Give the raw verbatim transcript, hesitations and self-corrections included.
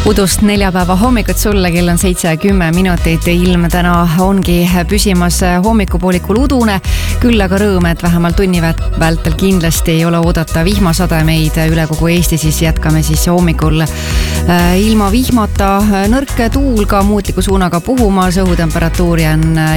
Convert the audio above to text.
udust neljapäeva hommikut sulle, kell on seitse ja kümme minutit. Ilm täna ongi püsimas hommikupoolikul udune, küll aga rõõm, et vähemalt tunni vältel kindlasti ei ole oodata vihmasademeid üle kogu Eesti, siis jätkame siis hommikul ilma vihmata, nõrk tuul ka muutliku suunaga puhumas, õhutemperatuuri on